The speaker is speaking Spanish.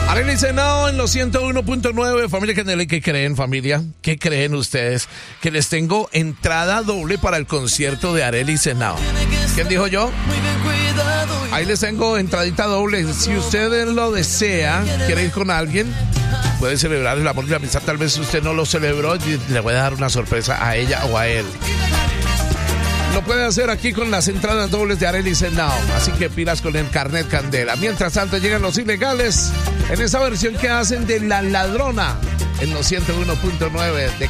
Arely Senao en los 101.9. Familia Canela, ¿qué creen, familia? ¿Qué creen ustedes? Que les tengo entrada doble para el concierto de Arely Senao. ¿Quién dijo yo? Ahí les tengo entradita doble. Si usted lo desea, quiere ir con alguien, puede celebrar el amor y la amistad. Tal vez usted no lo celebró y le voy a dar una sorpresa a ella o a él. Lo puede hacer aquí con las entradas dobles de Arely Senao. Así que pilas con el carnet Candela. Mientras tanto llegan los ilegales en esa versión que hacen de La Ladrona en los 101.9 de